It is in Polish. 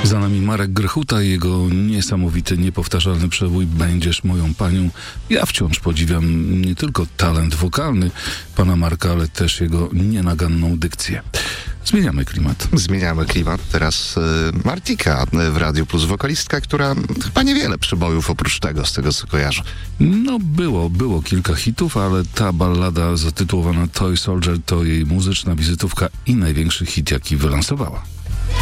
Za nami Marek Grechuta i jego niesamowity, niepowtarzalny przebój Będziesz moją panią. Ja wciąż podziwiam nie tylko talent wokalny pana Marka, ale też jego nienaganną dykcję. Zmieniamy klimat. Zmieniamy klimat. Teraz Martika w Radiu Plus, wokalistka, która chyba niewiele przebojów oprócz tego, z tego co kojarzę. No było kilka hitów, ale ta ballada zatytułowana Toy Soldier to jej muzyczna wizytówka i największy hit, jaki wylansowała.